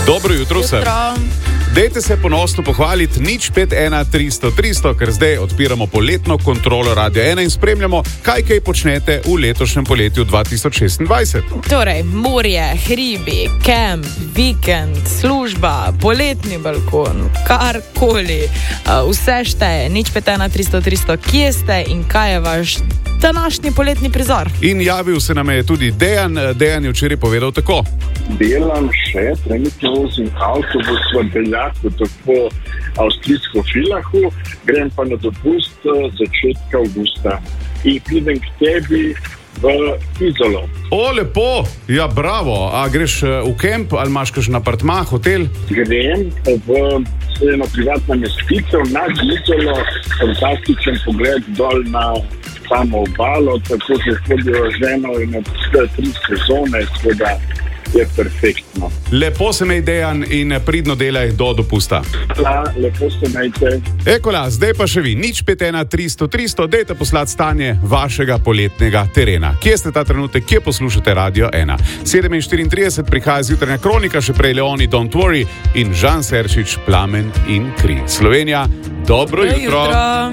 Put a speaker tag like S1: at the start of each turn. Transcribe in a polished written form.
S1: Dobro jutro vsem. Dajte se ponosno pohvaliti 051 300 300, ker zdaj odpiramo poletno kontrolo Radio 1 in spremljamo, kaj počnete v letošnjem poletju 2026.
S2: Torej, morje, hribi, kemp, vikend, služba, poletni balkon, karkoli, vse šteje. 051 300 300, kje ste in kaj je vaš današnji poletni prizor?
S1: In javil se nam je tudi Dejan. Dejan je včeraj povedal tako.
S3: Delam še, trenutno vozim avtobus v Beljaku, tako avstrijsko Vilahu, grem pa na dopust začetka avgusta in pridem k tebi v Izolo.
S1: O, lepo, ja, bravo. A greš v kemp ali imaš kakšen apartma, hotel?
S3: Grem v eno privatno mestitev nad Izolo, fantastičen pogled dol na samo obalo, tako se hodijo ženo in od 3 sezone, seveda je perfektno.
S1: Lepo se mej, Dejan, in pridno delaj do dopusta.
S3: Ja, lepo se mejte.
S1: Ekola, zdaj pa še vi, 051 300 300, dejte poslati stanje vašega poletnega terena. Kje ste ta trenutek, kje poslušate Radio 1? 7:34 prihaja zjutranja kronika, še prej Leoni Don't Worry in Žan Serčič, Plamen in kri. Slovenija, dobro jutro.